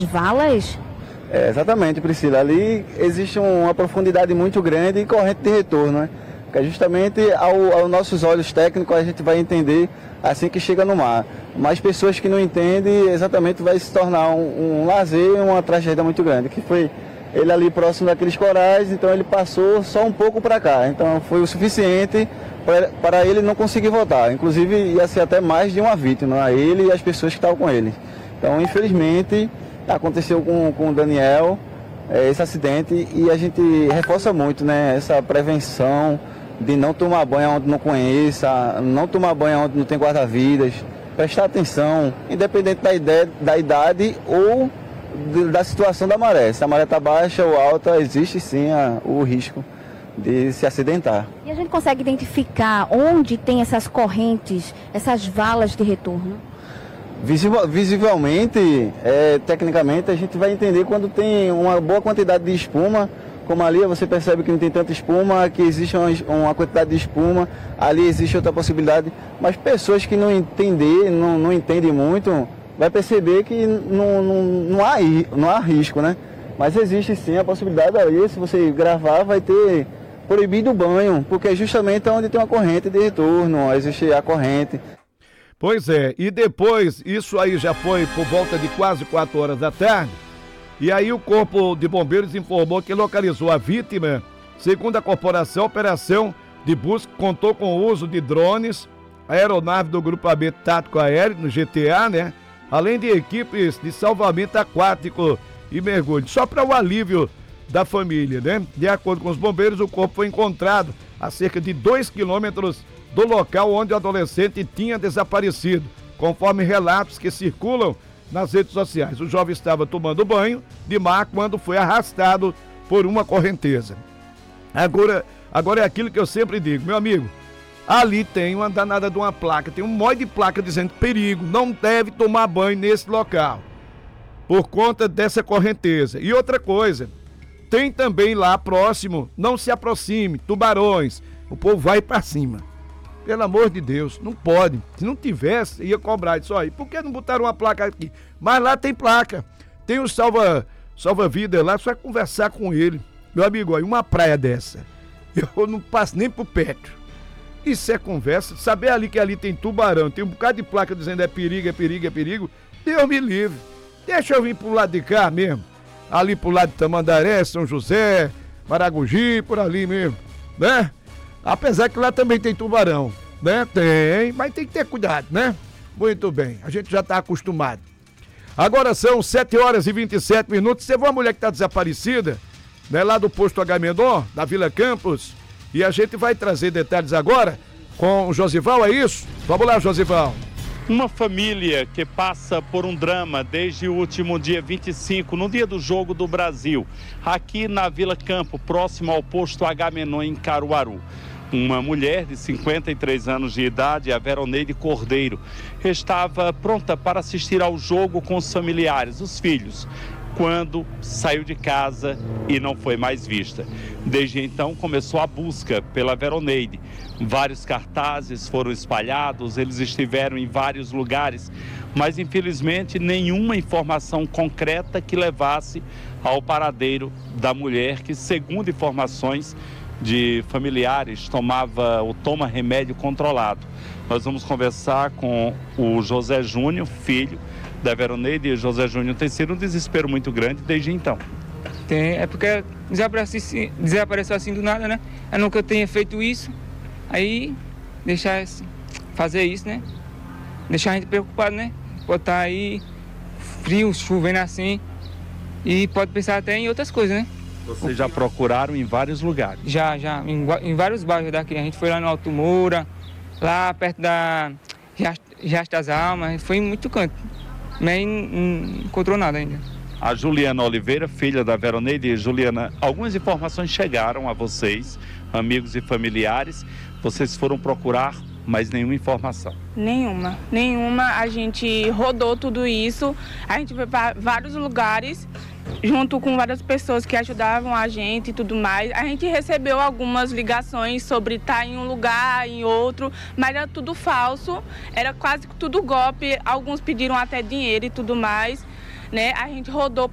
Valas? Exatamente, Priscila. Ali existe uma profundidade muito grande e corrente de retorno, né? Que é justamente aos nossos olhos técnicos a gente vai entender assim que chega no mar. Mas pessoas que não entendem, exatamente vai se tornar um lazer e uma tragédia muito grande, que foi ele ali próximo daqueles corais, então ele passou só um pouco para cá. Então foi o suficiente para ele não conseguir voltar. Inclusive ia ser até mais de uma vítima, a ele e as pessoas que estavam com ele. Então, infelizmente, aconteceu com o Daniel esse acidente e a gente reforça muito, né, essa prevenção de não tomar banho onde não conheça, não tomar banho onde não tem guarda-vidas, prestar atenção, independente da idade ou da situação da maré. Se a maré está baixa ou alta, existe sim o risco de se acidentar. E a gente consegue identificar onde tem essas correntes, essas valas de retorno? Visivelmente, tecnicamente, a gente vai entender quando tem uma boa quantidade de espuma, como ali você percebe que não tem tanta espuma, que existe uma quantidade de espuma, ali existe outra possibilidade, mas pessoas que não entendem muito, vai perceber que não há risco, né? Mas existe sim a possibilidade ali, se você gravar, vai ter proibido o banho, porque é justamente onde tem uma corrente de retorno, existe a corrente. Pois é, e depois, isso aí já foi por volta de quase 4 horas da tarde, e aí o Corpo de Bombeiros informou que localizou a vítima. Segundo a corporação, a operação de busca contou com o uso de drones, a aeronave do Grupamento Tático Aéreo, no GTA, né? Além de equipes de salvamento aquático e mergulho, só para o alívio da família, né? De acordo com os bombeiros, o corpo foi encontrado a cerca de 2 quilômetros do local onde o adolescente tinha desaparecido, conforme relatos que circulam nas redes sociais. O jovem estava tomando banho de mar quando foi arrastado por uma correnteza. Agora é aquilo que eu sempre digo, meu amigo, ali tem uma danada de uma placa, tem um monte de placa dizendo perigo, não deve tomar banho nesse local, por conta dessa correnteza. E outra coisa, tem também lá próximo, não se aproxime, tubarões, o povo vai para cima. Pelo amor de Deus, não pode. Se não tivesse, ia cobrar isso aí. Por que não botaram uma placa aqui? Mas lá tem placa. Tem o salva-vida lá, só é conversar com ele. Meu amigo, olha, uma praia dessa, eu não passo nem por perto. Isso é conversa. Saber ali que ali tem tubarão, tem um bocado de placa dizendo é perigo, é perigo, é perigo. Deus me livre. Deixa eu vir pro lado de cá mesmo. Ali pro lado de Tamandaré, São José, Maragogi, por ali mesmo, né? Apesar que lá também tem tubarão, né? Tem, mas tem que ter cuidado, né? Muito bem, a gente já está acostumado. Agora são 7 horas e 27 minutos. Você viu uma mulher que está desaparecida, né? Lá do posto H. Mendon, da Vila Campos. E a gente vai trazer detalhes agora com o Josival, é isso? Vamos lá, Josival. Uma família que passa por um drama desde o último dia 25, no dia do Jogo do Brasil, aqui na Vila Campo, próximo ao posto H. Mendon, em Caruaru. Uma mulher de 53 anos de idade, a Veroneide Cordeiro, estava pronta para assistir ao jogo com os familiares, os filhos, quando saiu de casa e não foi mais vista. Desde então começou a busca pela Veroneide. Vários cartazes foram espalhados, eles estiveram em vários lugares, mas infelizmente nenhuma informação concreta que levasse ao paradeiro da mulher, que, segundo informações de familiares, toma remédio controlado. Nós vamos conversar com o José Júnior, filho da Veroneide, e José Júnior tem sido um desespero muito grande desde então. É porque desapareceu assim do nada, né? Eu nunca tinha feito isso, aí fazer isso, né? Deixar a gente preocupado, né? Pode estar aí frio, chovendo assim, e pode pensar até em outras coisas, né? Vocês já procuraram em vários lugares? Já, em vários bairros daqui. A gente foi lá no Alto Moura, lá perto da Riacho das Almas, foi em muito canto, mas não encontrou nada ainda. A Juliana Oliveira, filha da Veroneide. Juliana, algumas informações chegaram a vocês, amigos e familiares. Vocês foram procurar, mas nenhuma informação? Nenhuma. A gente rodou tudo isso, a gente foi para vários lugares, junto com várias pessoas que ajudavam a gente e tudo mais. A gente recebeu algumas ligações sobre estar em um lugar, em outro, mas era tudo falso, era quase tudo golpe. Alguns pediram até dinheiro e tudo mais. né? A gente rodou